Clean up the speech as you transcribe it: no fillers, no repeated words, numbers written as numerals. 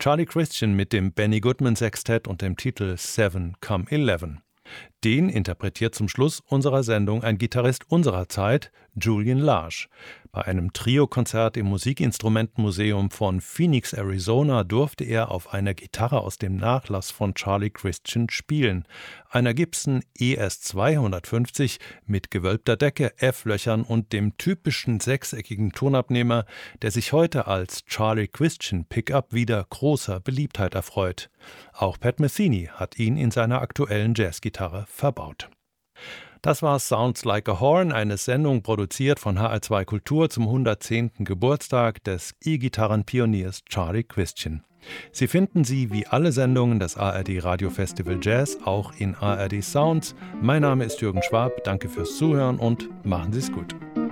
Charlie Christian mit dem Benny Goodman Sextett und dem Titel Seven Come 11. Den interpretiert zum Schluss unserer Sendung ein Gitarrist unserer Zeit, Julian Lage. Bei einem Trio-Konzert im Musikinstrumentenmuseum von Phoenix, Arizona, durfte er auf einer Gitarre aus dem Nachlass von Charlie Christian spielen. Einer Gibson ES-250 mit gewölbter Decke, F-Löchern und dem typischen sechseckigen Tonabnehmer, der sich heute als Charlie Christian Pickup wieder großer Beliebtheit erfreut. Auch Pat Metheny hat ihn in seiner aktuellen Jazzgitarre verbaut. Das war Sounds Like a Horn, eine Sendung produziert von HR2 Kultur zum 110. Geburtstag des E-Gitarrenpioniers Charlie Christian. Sie finden sie wie alle Sendungen des ARD Radio Festival Jazz auch in ARD Sounds. Mein Name ist Jürgen Schwab, danke fürs Zuhören und machen Sie es gut.